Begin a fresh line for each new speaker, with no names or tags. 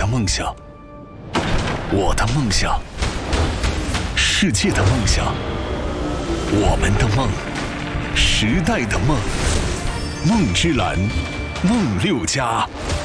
梦想，我的梦想，世界的梦想，我们的梦，时代的梦。梦之蓝，梦6+。